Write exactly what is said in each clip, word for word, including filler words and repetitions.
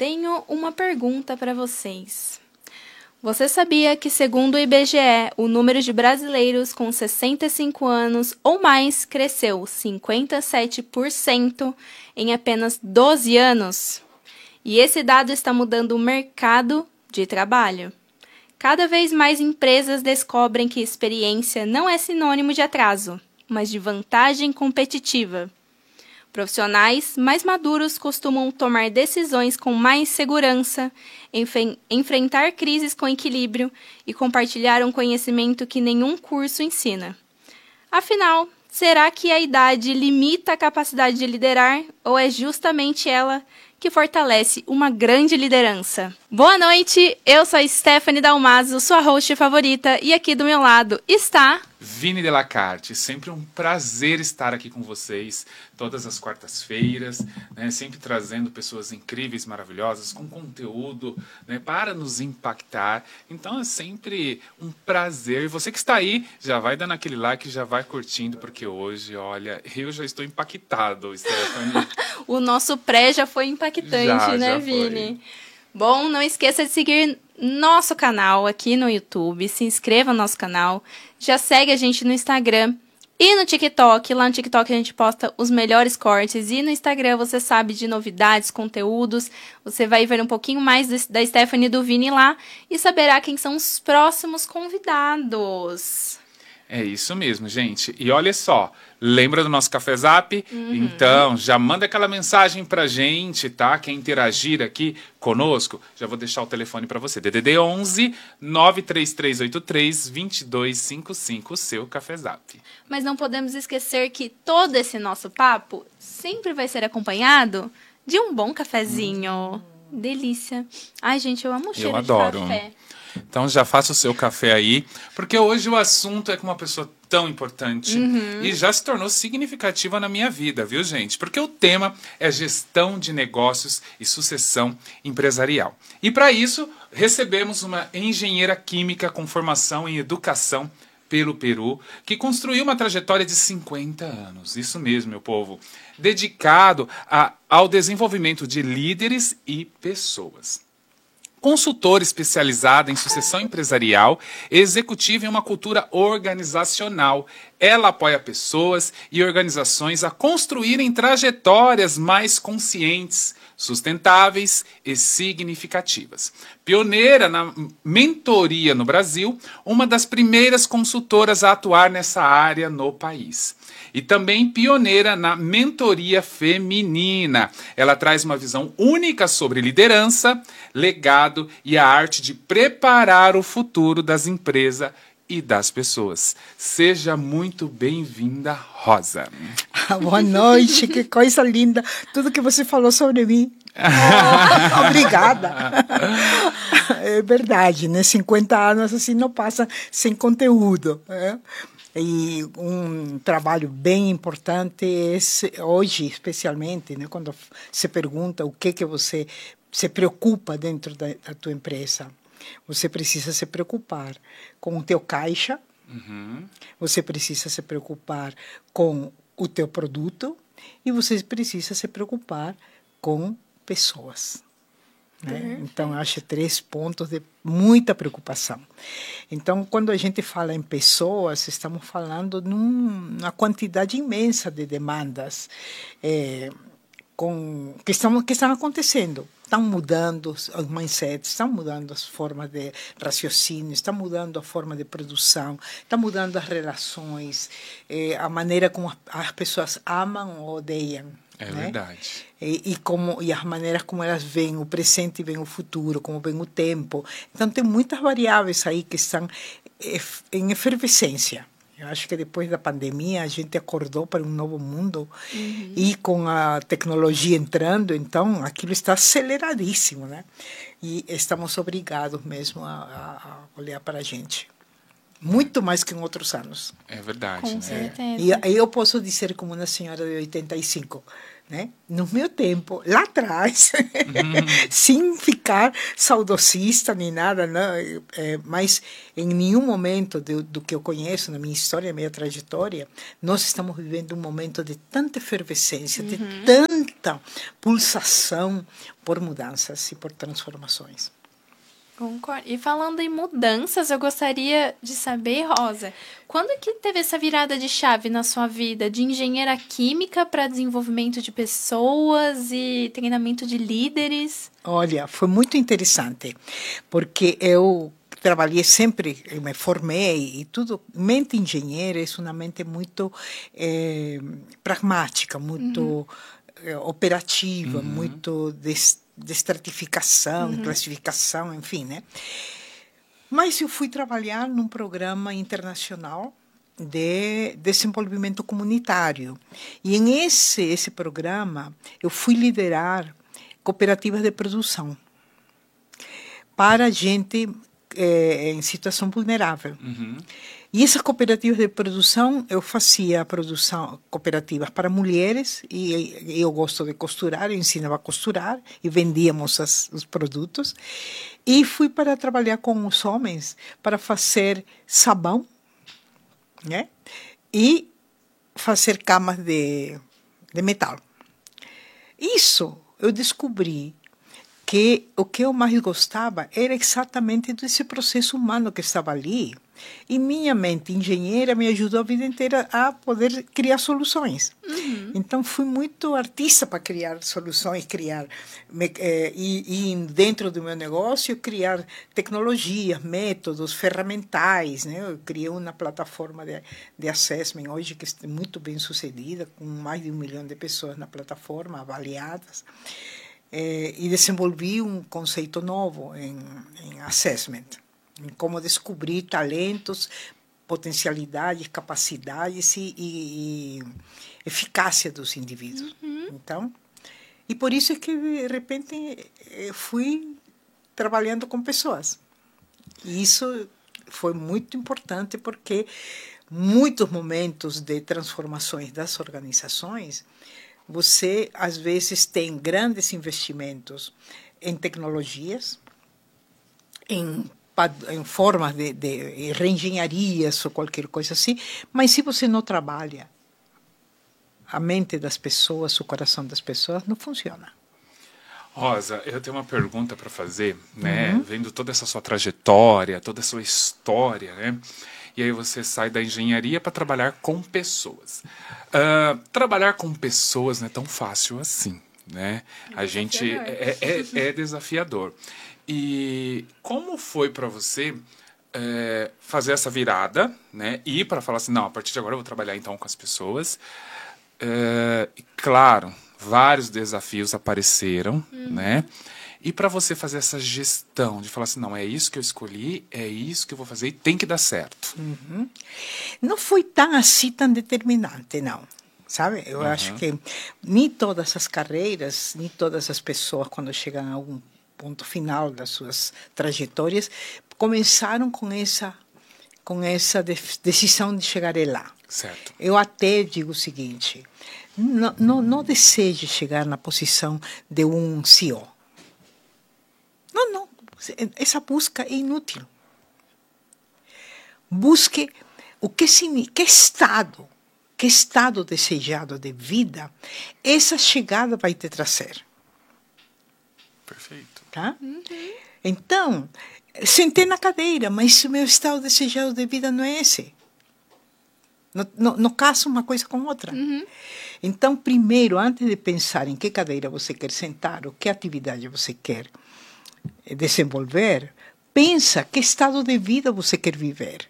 tenho uma pergunta para vocês. Você sabia que, segundo o I B G E, o número de brasileiros com sessenta e cinco anos ou mais cresceu cinquenta e sete por cento em apenas doze anos? E esse dado está mudando o mercado de trabalho. Cada vez mais empresas descobrem que experiência não é sinônimo de atraso, mas de vantagem competitiva. Profissionais mais maduros costumam tomar decisões com mais segurança, enf- enfrentar crises com equilíbrio e compartilhar um conhecimento que nenhum curso ensina. Afinal, será que a idade limita a capacidade de liderar ou é justamente ela que fortalece uma grande liderança? Boa noite, eu sou a Stephanie Dalmaso, sua host favorita, e aqui do meu lado está... Vini Delacarte, sempre um prazer estar aqui com vocês todas as quartas-feiras, né, sempre trazendo pessoas incríveis, maravilhosas, com conteúdo, né, para nos impactar. Então é sempre um prazer. Você que está aí, já vai dando aquele like, já vai curtindo, porque hoje, olha, eu já estou impactado, Stephanie. O nosso pré já foi impactante, já, né, já Vini? Foi. Bom, não esqueça de seguir nosso canal aqui no YouTube, se inscreva no nosso canal, já segue a gente no Instagram e no TikTok. Lá no TikTok a gente posta os melhores cortes e no Instagram você sabe de novidades, conteúdos, você vai ver um pouquinho mais da Stephanie e do Vini lá e saberá quem são os próximos convidados. É isso mesmo, gente. E olha só, lembra do nosso Café Zap? Uhum. Então, já manda aquela mensagem pra gente, tá? Quer interagir aqui conosco? Já vou deixar o telefone pra você. D D D onze, nove três três oito três, dois dois cinco cinco, o seu Café Zap. Mas não podemos esquecer que todo esse nosso papo sempre vai ser acompanhado de um bom cafezinho. Hum. Delícia. Ai, gente, eu amo o cheiro eu adoro. de café. Então já faça o seu café aí, porque hoje o assunto é com uma pessoa tão importante uhum. e já se tornou significativa na minha vida, viu, gente? Porque o tema é gestão de negócios e sucessão empresarial. E para isso, recebemos uma engenheira química com formação em educação pelo Peru, que construiu uma trajetória de cinquenta anos, isso mesmo, meu povo, dedicado a, ao desenvolvimento de líderes e pessoas. Consultora especializada em sucessão empresarial, executiva em uma cultura organizacional. Ela apoia pessoas e organizações a construírem trajetórias mais conscientes, sustentáveis e significativas. Pioneira na mentoria no Brasil, uma das primeiras consultoras a atuar nessa área no país. E também pioneira na mentoria feminina. Ela traz uma visão única sobre liderança, legado e a arte de preparar o futuro das empresas e das pessoas. Seja muito bem-vinda, Rosa. Boa noite, que coisa linda. Tudo que você falou sobre mim. Oh, obrigada. É verdade, né? cinquenta anos assim não passa sem conteúdo, né? E um trabalho bem importante é hoje, especialmente, né, quando se pergunta o que que você se preocupa dentro da, da tua empresa. Você precisa se preocupar com o teu caixa, uhum. Você precisa se preocupar com o teu produto e você precisa se preocupar com pessoas. Né? Então, acho três pontos de muita preocupação. Então, quando a gente fala em pessoas, estamos falando numa quantidade imensa de demandas é, com, que, estão, que estão acontecendo. Estão mudando os mindsets, estão mudando as formas de raciocínio, estão mudando a forma de produção, estão mudando as relações, é, a maneira como as pessoas amam ou odeiam. É né? verdade. E, e, como, e as maneiras como elas veem o presente e veem o futuro, como vem o tempo. Então, tem muitas variáveis aí que estão em efervescência. Eu acho que depois da pandemia a gente acordou para um novo mundo uhum. E com a tecnologia entrando, então aquilo está aceleradíssimo, né? E estamos obrigados mesmo a, a olhar para a gente. Muito mais que em outros anos. É verdade. Com né? certeza. E eu posso dizer como uma senhora de oitenta e cinco, né? No meu tempo, lá atrás, uhum. sem ficar saudosista nem nada, não, é, mas em nenhum momento do, do que eu conheço, na minha história, na minha trajetória, nós estamos vivendo um momento de tanta efervescência, uhum. de tanta pulsação por mudanças e por transformações. Concordo. E falando em mudanças, eu gostaria de saber, Rosa, quando que teve essa virada de chave na sua vida, de engenheira química para desenvolvimento de pessoas e treinamento de líderes? Olha, foi muito interessante, porque eu trabalhei sempre, eu me formei e tudo. Mente engenheira é uma mente muito é, pragmática, muito uhum. é, operativa, uhum. muito des, de estratificação, uhum. classificação, enfim, né? Mas eu fui trabalhar num programa internacional de desenvolvimento comunitário. E em esse, esse programa, eu fui liderar cooperativas de produção para gente é, em situação vulnerável. Uhum. E essas cooperativas de produção, eu fazia produção cooperativas para mulheres, e eu gosto de costurar, eu ensinava a costurar, e vendíamos as, os produtos. E fui para trabalhar com os homens, para fazer sabão, né? E fazer camas de, de metal. Isso, eu descobri que o que eu mais gostava era exatamente desse processo humano que estava ali. E minha mente engenheira me ajudou a vida inteira a poder criar soluções. Uhum. Então, fui muito artista para criar soluções, criar me, eh, e, e dentro do meu negócio, criar tecnologias, métodos, ferramentais, né? Eu criei uma plataforma de, de assessment hoje que é muito bem sucedida, com mais de um milhão de pessoas na plataforma, avaliadas. Eh, e desenvolvi um conceito novo em, em assessment, em como descobrir talentos, potencialidades, capacidades e, e, e eficácia dos indivíduos. Uhum. Então, e por isso é que, de repente, eu fui trabalhando com pessoas. E isso foi muito importante porque muitos momentos de transformações das organizações, você, às vezes, tem grandes investimentos em tecnologias, em, em formas de, de reengenharias ou qualquer coisa assim, mas se você não trabalha a mente das pessoas, o coração das pessoas, não funciona. Rosa, eu tenho uma pergunta para fazer, né? Uhum. Vendo toda essa sua trajetória, toda a sua história, né? E aí você sai da engenharia para trabalhar com pessoas. Uh, trabalhar com pessoas não é tão fácil assim, né? É a gente é, é, é desafiador. E como foi para você é, fazer essa virada, né? E para falar assim, não, a partir de agora eu vou trabalhar então com as pessoas. É, e claro, vários desafios apareceram, uhum. né? E para você fazer essa gestão, de falar assim, não, é isso que eu escolhi, é isso que eu vou fazer e tem que dar certo. Uhum. Não foi tão assim, tão determinante, não. Sabe? Eu uhum. acho que nem todas as carreiras, nem todas as pessoas, quando chegam a algum ponto final das suas trajetórias, começaram com essa, com essa de- decisão de chegar lá. Certo. Eu até digo o seguinte, não, não, não deseje chegar na posição de um C E O. Não, não. Essa busca é inútil. Busque o que, que estado, que estado desejado de vida essa chegada vai te trazer. Perfeito. Tá? Uhum. Então, sentei na cadeira, mas o meu estado desejado de vida não é esse. No, no, no caso, uma coisa com outra. Uhum. Então, primeiro, antes de pensar em que cadeira você quer sentar, ou que atividade você quer desenvolver, pensa que estado de vida você quer viver.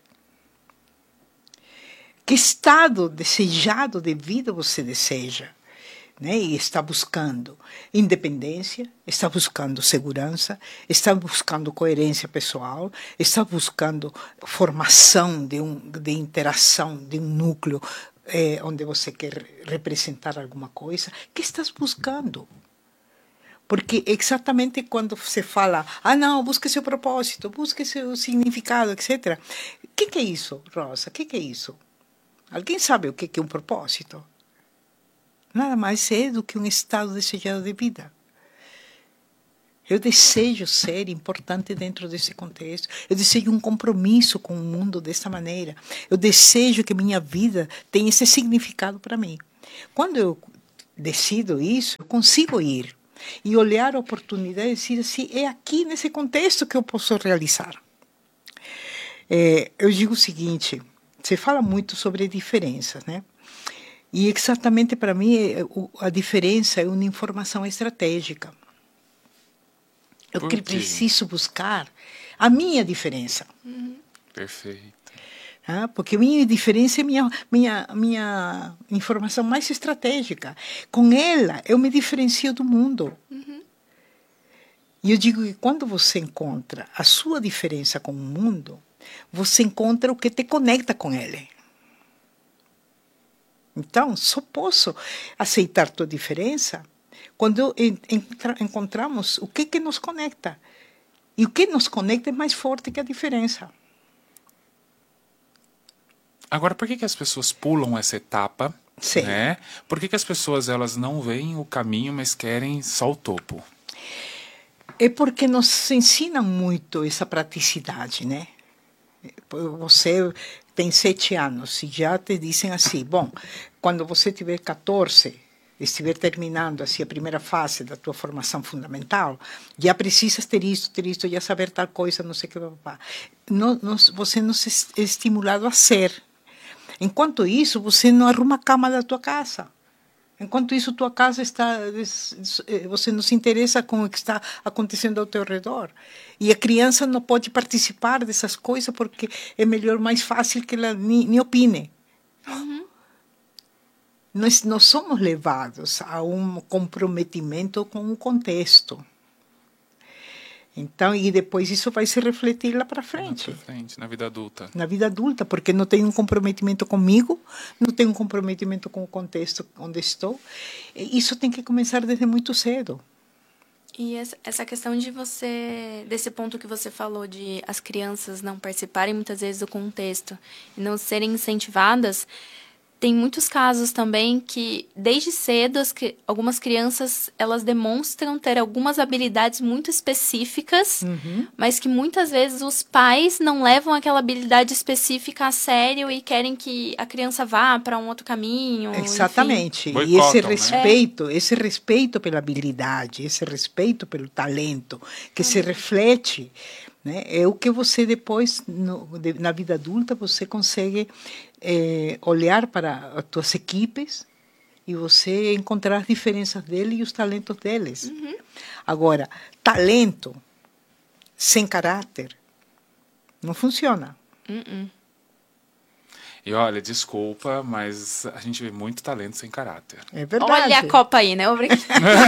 Que estado desejado de vida você deseja, né? E está buscando independência, está buscando segurança, está buscando coerência pessoal, está buscando formação de, um, de interação, de um núcleo eh, onde você quer representar alguma coisa. O que estás buscando? Porque exatamente quando você fala, ah, não, busque seu propósito, busque seu significado, etcétera. O que, que é isso, Rosa? O que, que é isso? Alguém sabe o que, que é um propósito? nada mais é do que um estado desejado de vida. Eu desejo ser importante dentro desse contexto. Eu desejo um compromisso com o mundo dessa maneira. Eu desejo que minha vida tenha esse significado para mim. Quando eu decido isso, eu consigo ir e olhar a oportunidade e dizer assim, é aqui nesse contexto que eu posso realizar. É, eu digo o seguinte, você fala muito sobre diferenças, né? E exatamente para mim a diferença é uma informação estratégica. Eu preciso buscar a minha diferença. Uhum. Perfeito. Ah, porque a minha diferença é minha, minha, minha informação mais estratégica. Com ela, eu me diferencio do mundo. Uhum. E eu digo que quando você encontra a sua diferença com o mundo, você encontra o que te conecta com ele. Então, só posso aceitar tua diferença quando entra, encontramos o que, que nos conecta. E o que nos conecta é mais forte que a diferença. Agora, por que, que as pessoas pulam essa etapa? Sim. Né? Por que, que as pessoas elas não veem o caminho, mas querem só o topo? É porque nos ensinam muito essa praticidade, né? Você tem sete anos e já te dizem assim, bom, quando você tiver catorze, estiver terminando assim, a primeira fase da tua formação fundamental, já precisas ter isso, ter isso, já saber tal coisa, não sei o que. Não, não, você não é estimulado a ser. Enquanto isso, você não arruma a cama da tua casa. Enquanto isso, tua casa está... Você não se interessa com o que está acontecendo ao teu redor. E a criança não pode participar dessas coisas porque é melhor, mais fácil que ela nem, nem opine. Uhum. Nós, nós somos levados a um comprometimento com o contexto. Então, e depois isso vai se refletir lá para frente. Lá para frente, na vida adulta. Na vida adulta, porque não tenho um comprometimento comigo, não tenho um comprometimento com o contexto onde estou. Isso tem que começar desde muito cedo. E essa questão de você, desse ponto que você falou, de as crianças não participarem muitas vezes do contexto e não serem incentivadas, tem muitos casos também que, desde cedo, as, algumas crianças elas demonstram ter algumas habilidades muito específicas, uhum. mas que muitas vezes os pais não levam aquela habilidade específica a sério e querem que a criança vá para um outro caminho. Exatamente. Enfim. E esse respeito, né? esse respeito pela habilidade, esse respeito pelo talento, que uhum. se reflete, né? É o que você depois, no, de, na vida adulta, você consegue... É, olhar para as tuas equipes e você encontrar as diferenças deles e os talentos deles. Uhum. Agora, talento sem caráter não funciona. Uh-uh. E olha, desculpa, mas a gente vê muito talento sem caráter. É verdade. Olha a Copa aí, né? Obrigada.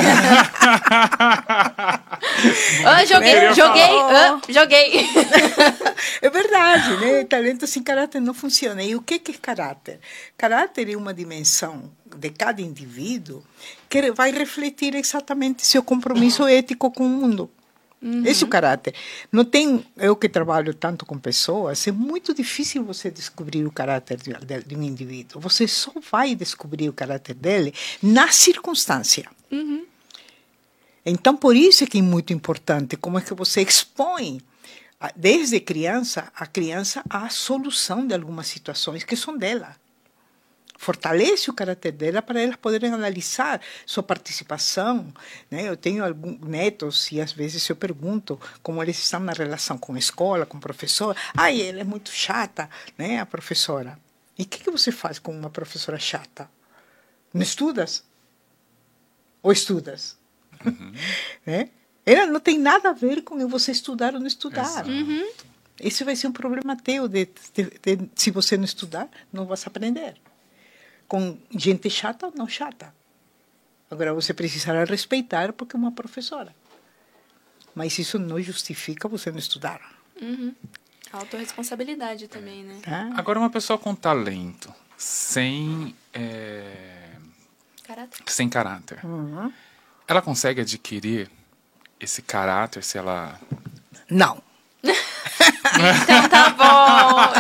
oh, joguei, joguei, oh, joguei. É verdade, né? Talento sem caráter não funciona. E o que é caráter? Caráter é uma dimensão de cada indivíduo que vai refletir exatamente seu compromisso ético com o mundo. Uhum. Esse é o caráter. Não tem, eu que trabalho tanto com pessoas, é muito difícil você descobrir o caráter de, de, de um indivíduo. Você só vai descobrir o caráter dele na circunstância. Uhum. Então, por isso é que é muito importante como é que você expõe, desde criança, a criança à solução de algumas situações que são dela. Fortalece o caráter dela para elas poderem analisar sua participação. Né? Eu tenho alguns netos e às vezes eu pergunto como eles estão na relação com a escola, com o professor. Ai, ela é muito chata, né, a professora. E o que, que você faz com uma professora chata? Não estudas? Ou estudas? Uhum. Né? Ela não tem nada a ver com você estudar ou não estudar. Uhum. Esse vai ser um problema teu. De, de, de, se você não estudar, não vai aprender. Com gente chata ou não chata. Agora, você precisará respeitar porque é uma professora. Mas isso não justifica você não estudar. Uhum. Autorresponsabilidade também, né? Tá? Agora, uma pessoa com talento, sem, é... caráter, sem caráter uhum. ela consegue adquirir esse caráter se ela... Não. Então tá bom.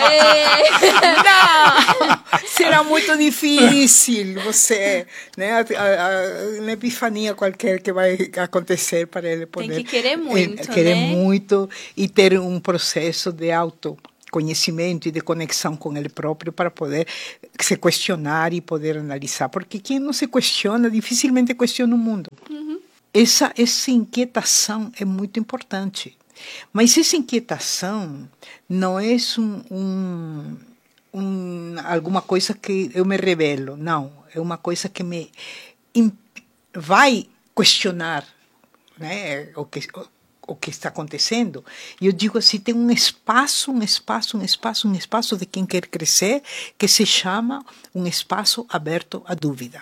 Não! Será muito difícil você, né? A, a, a, uma epifania qualquer que vai acontecer para ele poder. Tem que querer muito, é, querer né? muito e ter um processo de autoconhecimento e de conexão com ele próprio para poder se questionar e poder analisar. Porque quem não se questiona, dificilmente questiona o mundo. Uhum. Essa, essa inquietação é muito importante. Mas essa inquietação não é um, um, um, alguma coisa que eu me revelo, não. É uma coisa que me vai questionar, né, o, que, o, o que está acontecendo. E eu digo assim, tem um espaço, um espaço, um espaço, um espaço de quem quer crescer, que se chama um espaço aberto à dúvida.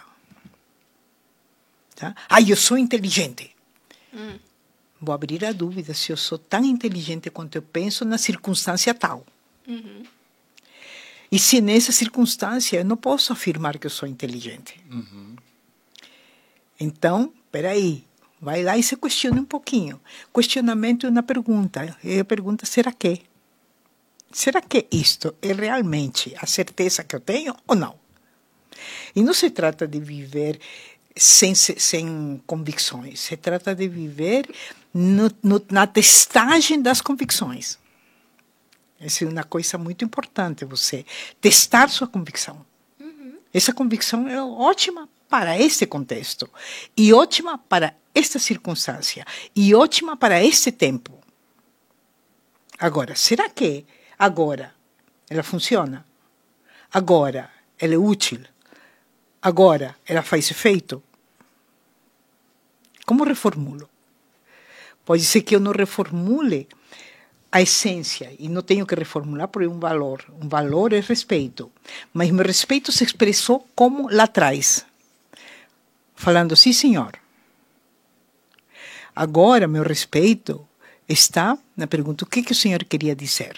Tá? Ah, eu sou inteligente. Hum. Vou abrir a dúvida se eu sou tão inteligente quanto eu penso na circunstância tal. Uhum. E se nessa circunstância eu não posso afirmar que eu sou inteligente. Uhum. Então, peraí, vai lá e se questione um pouquinho. Questionamento é uma pergunta. E a pergunta, será que? Será que isto é realmente a certeza que eu tenho ou não? E não se trata de viver sem, sem convicções. Se trata de viver no, no, na testagem das convicções. Essa é uma coisa muito importante, você testar sua convicção. Uhum. Essa convicção é ótima para este contexto, e ótima para esta circunstância, e ótima para este tempo. Agora, será que agora ela funciona? Agora ela é útil? Agora ela faz efeito? Como reformulo? Pode ser que eu não reformule a essência, e não tenho que reformular por um valor. Um valor é respeito. Mas meu respeito se expressou como lá atrás. Falando, sim, senhor. Agora, meu respeito está na pergunta, o que, que o senhor queria dizer?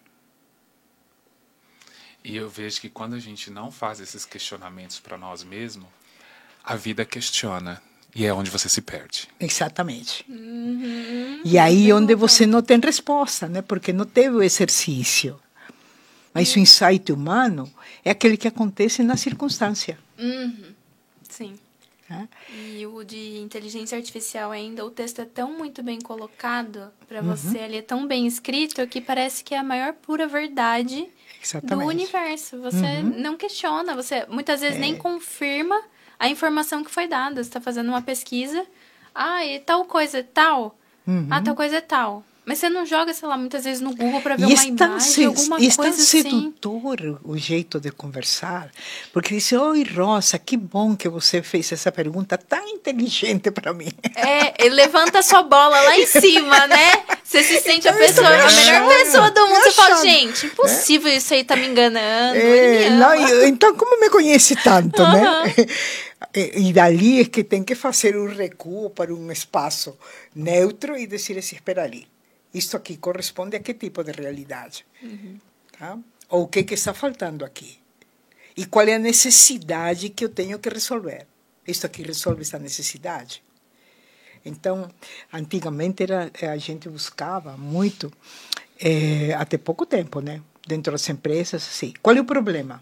E eu vejo que quando a gente não faz esses questionamentos para nós mesmos, a vida questiona. E é onde você se perde. Exatamente. Uhum. E aí onde você não tem resposta, né? Porque não teve o exercício. Mas uhum. o insight humano é aquele que acontece na circunstância. Uhum. Sim. É? E o de inteligência artificial ainda, o texto é tão muito bem colocado para uhum. você, ele é tão bem escrito que parece que é a maior pura verdade Exatamente. do universo. Você uhum. não questiona, você muitas vezes é. nem confirma a informação que foi dada. Você está fazendo uma pesquisa, ah, e tal coisa é tal, uhum. ah, tal coisa é tal. Mas você não joga, sei lá, muitas vezes no Google para ver e uma imagem, alguma e coisa assim. E é tão assim. sedutor o jeito de conversar, porque diz, oi, Rosa, que bom que você fez essa pergunta tão inteligente para mim. É, ele levanta a sua bola lá em cima, né? Você se sente a pessoa, a melhor pessoa do mundo. Você fala, gente, impossível é? Isso aí tá me enganando. É, me não, então, como me conhece tanto, uhum. né? E dali é que tem que fazer um recuo para um espaço neutro e dizer assim, espera ali. Isto aqui corresponde a que tipo de realidade? Uhum. Tá? Ou o que, que está faltando aqui? E qual é a necessidade que eu tenho que resolver? Isto aqui resolve essa necessidade? Então, antigamente era, a gente buscava muito, é, até pouco tempo, né? Dentro das empresas, assim. Qual é o problema?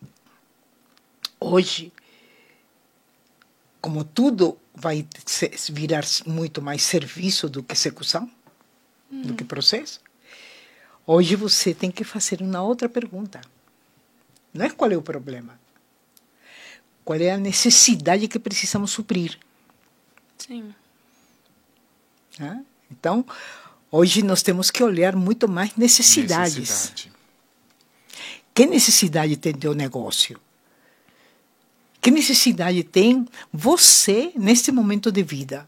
Hoje, como tudo vai virar muito mais serviço do que execução, Uhum. do que processo. Hoje você tem que fazer uma outra pergunta. Não é qual é o problema. Qual é a necessidade que precisamos suprir. Sim. Ah? Então, hoje nós temos que olhar muito mais necessidades. Necessidade. Que necessidade tem teu negócio? Que necessidade tem você neste momento de vida?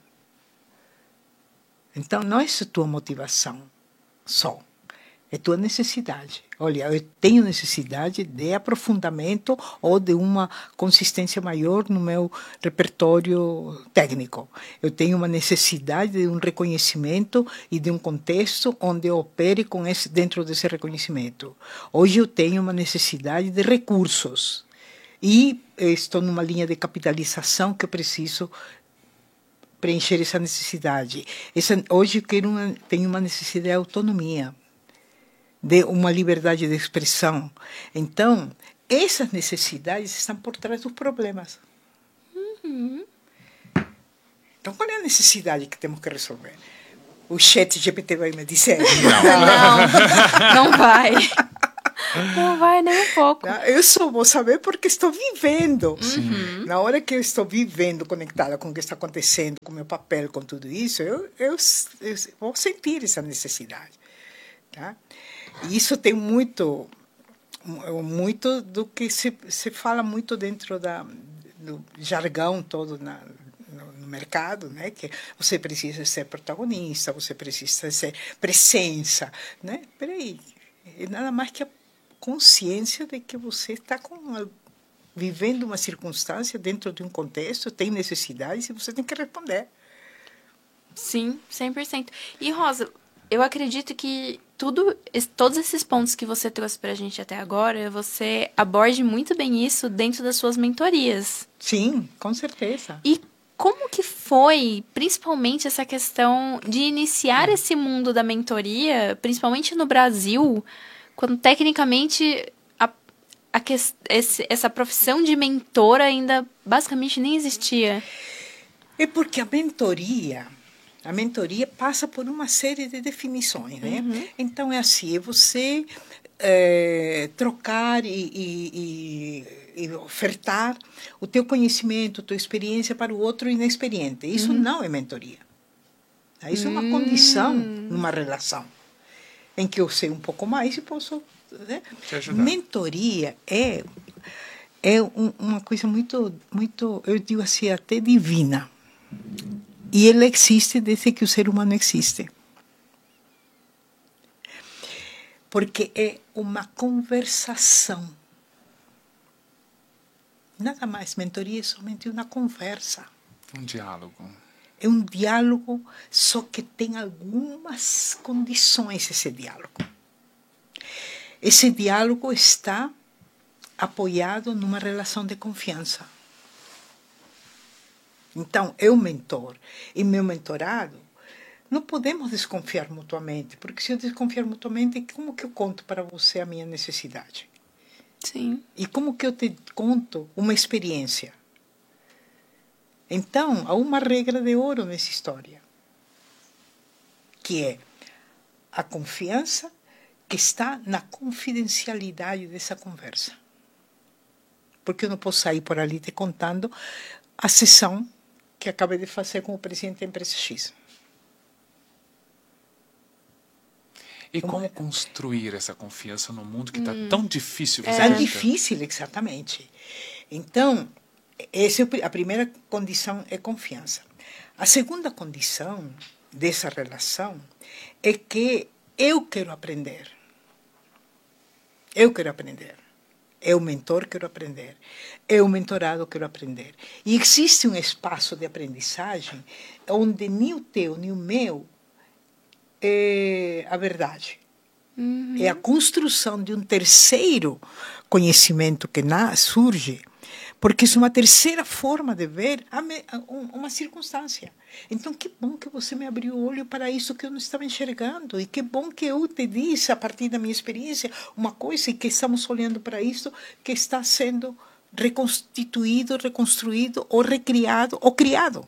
Então, não é a tua motivação só, é tua necessidade. Olha, eu tenho necessidade de aprofundamento ou de uma consistência maior no meu repertório técnico. Eu tenho uma necessidade de um reconhecimento e de um contexto onde eu opere com esse, dentro desse reconhecimento. Hoje eu tenho uma necessidade de recursos e estou numa linha de capitalização que eu preciso preencher essa necessidade. Essa, hoje eu quero uma, tenho uma necessidade de autonomia. de uma liberdade de expressão. Então, essas necessidades estão por trás dos problemas. Uhum. Então, qual é a necessidade que temos que resolver? O chat G P T vai me dizer. Não, não vai. Não vai nem um pouco. Eu só vou saber porque estou vivendo. Uhum. Na hora que eu estou vivendo, conectada com o que está acontecendo, com o meu papel, com tudo isso, eu, eu, eu vou sentir essa necessidade. Tá? E isso tem muito, muito do que se, se fala muito dentro da, do jargão todo na, no, no mercado, né? Que você precisa ser protagonista, você precisa ser presença. Né? Peraí, é nada mais que a consciência de que você está com uma, vivendo uma circunstância dentro de um contexto, tem necessidades e você tem que responder. Sim, cem por cento. E, Rosa, eu acredito que tudo, todos esses pontos que você trouxe para a gente até agora, você aborde muito bem isso dentro das suas mentorias. Sim, com certeza. E como que foi, principalmente, essa questão de iniciar esse mundo da mentoria, principalmente no Brasil, quando tecnicamente a, a que, esse, essa profissão de mentora ainda basicamente nem existia? É porque a mentoria, a mentoria passa por uma série de definições, né? Uhum. Então é assim, é você é, trocar e, e, e, e ofertar o teu conhecimento, a tua experiência para o outro inexperiente. Isso uhum. não é mentoria. Isso uhum. é uma condição numa relação em que eu sei um pouco mais e posso, né? Mentoria é é um, uma coisa muito muito, eu digo assim, até divina. E ela existe desde que o ser humano existe. Porque é uma conversação. Nada mais, mentoria é somente uma conversa. Um diálogo. É um diálogo, só que tem algumas condições esse diálogo. Esse diálogo está apoiado numa relação de confiança. Então, eu mentor e meu mentorado, não podemos desconfiar mutuamente, porque se eu desconfiar mutuamente, como que eu conto para você a minha necessidade? Sim. E como que eu te conto uma experiência? Então, há uma regra de ouro nessa história, que é a confiança que está na confidencialidade dessa conversa. Porque eu não posso sair por ali te contando a sessão que acabei de fazer com o presidente da empresa X. E como construir essa confiança no mundo que está hum, tão difícil? É tão difícil, exatamente. Então, essa é a primeira condição, é confiança. A segunda condição dessa relação é que eu quero aprender. Eu quero aprender. Eu, mentor, quero aprender. Eu, mentorado, quero aprender. E existe um espaço de aprendizagem onde nem o teu, nem o meu é a verdade. Uhum. É a construção de um terceiro conhecimento que na, surge, porque isso é uma terceira forma de ver uma circunstância. Então, que bom que você me abriu o olho para isso que eu não estava enxergando. E que bom que eu te disse, a partir da minha experiência, uma coisa e que estamos olhando para isso que está sendo reconstituído, reconstruído, ou recriado, ou criado.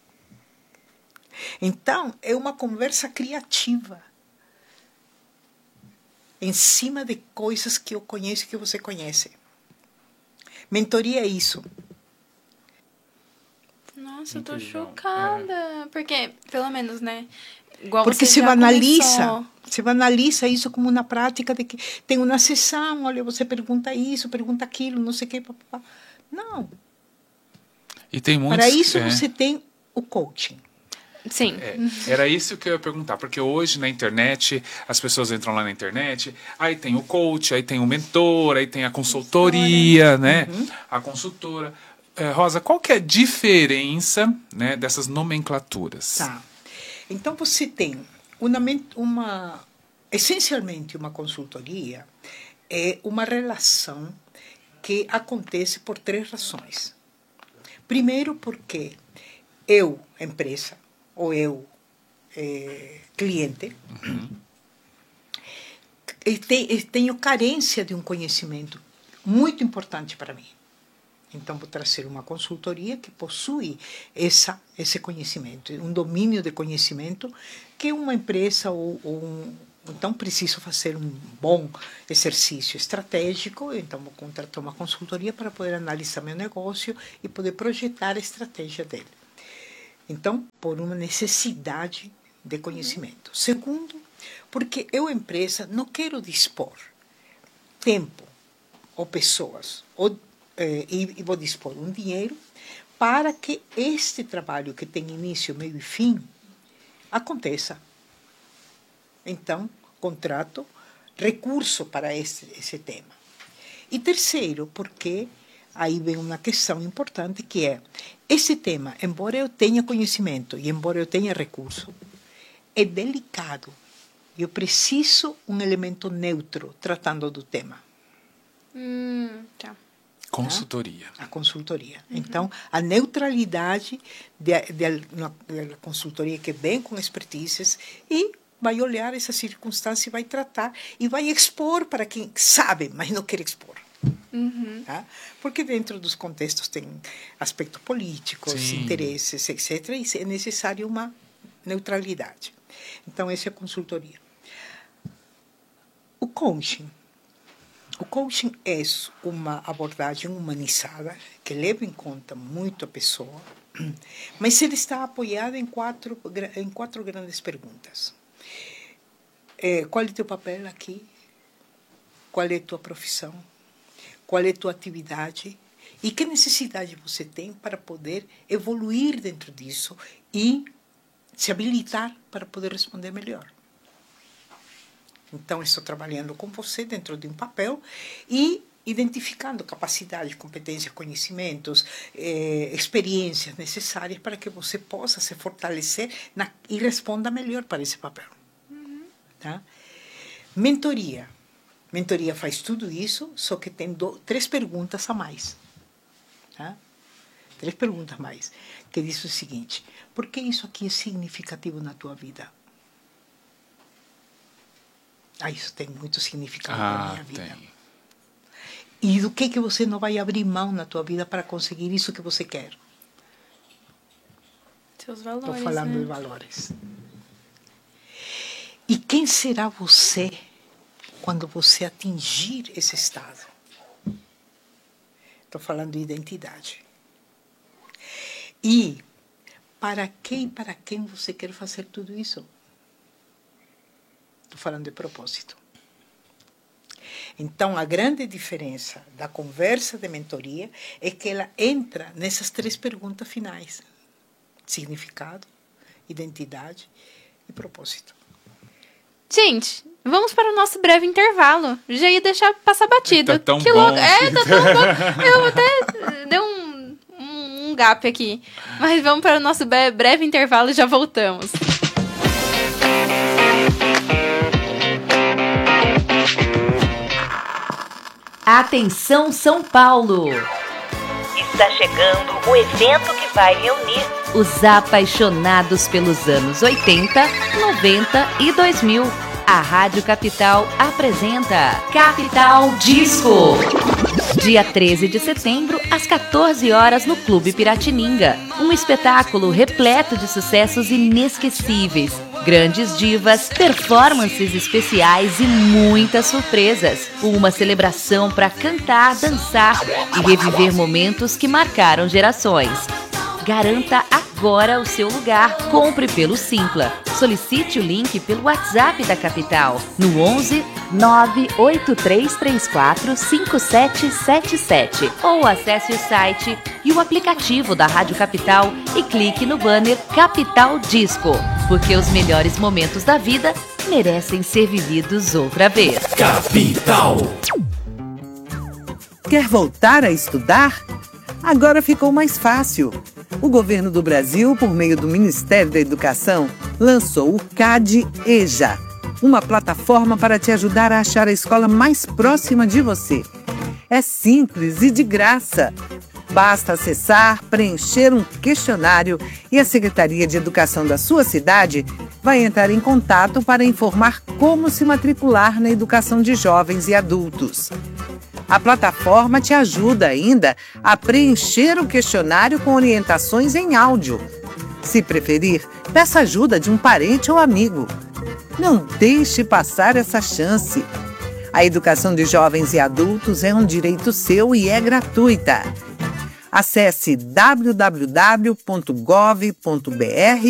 Então, é uma conversa criativa. Em cima de coisas que eu conheço e que você conhece. Mentoria é isso. Nossa, muito eu tô legal. Chocada. É. Porque, pelo menos, né? Igual Porque você se já banaliza. começou... Você banaliza isso como uma prática de que tem uma sessão, olha, você pergunta isso, pergunta aquilo, não sei o que. Papapá. Não. E tem muitos, Para isso é... você tem o coaching. Sim. É, era isso que eu ia perguntar, porque hoje na internet, as pessoas entram lá na internet, aí tem o coach, aí tem o mentor, aí tem a consultoria, né? Uhum. A consultora. É, Rosa, qual que é a diferença, né, dessas nomenclaturas? Tá. Então você tem uma, uma essencialmente uma consultoria é uma relação que acontece por três razões. Primeiro, porque eu, empresa, ou eu, eh, cliente, uhum. eu, te, eu tenho carência de um conhecimento muito importante para mim. Então, vou trazer uma consultoria que possui essa, esse conhecimento, um domínio de conhecimento que uma empresa ou, ou um... Então, preciso fazer um bom exercício estratégico, então vou contratar uma consultoria para poder analisar meu negócio e poder projetar a estratégia dele. Então, por uma necessidade de conhecimento. Segundo, porque eu, empresa, não quero dispor tempo ou pessoas, ou, eh, e, e vou dispor um dinheiro para que este trabalho que tem início, meio e fim, aconteça. Então, contrato recurso para esse, esse tema. E terceiro, porque aí vem uma questão importante, que é, esse tema, embora eu tenha conhecimento e embora eu tenha recurso, é delicado. Eu preciso um elemento neutro tratando do tema. Hum, tá. Consultoria. A consultoria. Uhum. Então, a neutralidade da consultoria que vem com expertises e vai olhar essa circunstância e vai tratar e vai expor para quem sabe, mas não quer expor. Uhum. Tá? Porque dentro dos contextos tem aspectos políticos, Sim. interesses, etcétera. E é necessário uma neutralidade. Então, essa é a consultoria. O coaching. O coaching é uma abordagem humanizada que leva em conta muito a pessoa, mas ele está apoiado em quatro, em quatro grandes perguntas. É, qual é o teu papel aqui? Qual é a tua profissão? Qual é a tua atividade? E que necessidade você tem para poder evoluir dentro disso e se habilitar para poder responder melhor? Então, estou trabalhando com você dentro de um papel e identificando capacidades, competências, conhecimentos, eh, experiências necessárias para que você possa se fortalecer na, e responda melhor para esse papel. Uhum. Tá? Mentoria. Mentoria faz tudo isso, só que tem do, três perguntas a mais. Tá? Três perguntas a mais, que diz o seguinte: por que isso aqui é significativo na tua vida? Ah, isso tem muito significado ah, na minha vida. Tem. E do que que você não vai abrir mão na tua vida para conseguir isso que você quer? Seus valores. Estou falando né? de valores. E quem será você quando você atingir esse estado? Estou falando de identidade. E para quem, para quem você quer fazer tudo isso? Estou falando de propósito. Então, a grande diferença da conversa de mentoria é que ela entra nessas três perguntas finais: significado, identidade e propósito. Gente, vamos para o nosso breve intervalo. Já ia deixar passar batido. Tá tão que bom. louco. É, tá tão bom. Eu até dei um, um, um gap aqui. Mas vamos para o nosso breve intervalo e já voltamos. Atenção, São Paulo! Está chegando o evento que vai reunir os apaixonados pelos anos oitenta, noventa e dois mil. A Rádio Capital apresenta Capital Disco. Dia treze de setembro, às quatorze horas, no Clube Piratininga. Um espetáculo repleto de sucessos inesquecíveis, grandes divas, performances especiais e muitas surpresas. Uma celebração para cantar, dançar e reviver momentos que marcaram gerações. Garanta agora o seu lugar. Compre pelo Simpla. Solicite o link pelo WhatsApp da Capital no onze nove oito três três quatro cinco sete sete sete ou acesse o site e o aplicativo da Rádio Capital e clique no banner Capital Disco, porque os melhores momentos da vida merecem ser vividos outra vez. Capital. Quer voltar a estudar? Agora ficou mais fácil. O governo do Brasil, por meio do Ministério da Educação, lançou o CADE EJA, uma plataforma para te ajudar a achar a escola mais próxima de você. É simples e de graça. Basta acessar, preencher um questionário e a Secretaria de Educação da sua cidade vai entrar em contato para informar como se matricular na educação de jovens e adultos. A plataforma te ajuda ainda a preencher o questionário com orientações em áudio. Se preferir, peça ajuda de um parente ou amigo. Não deixe passar essa chance. A educação de jovens e adultos é um direito seu e é gratuita. Acesse w w w ponto gov ponto b r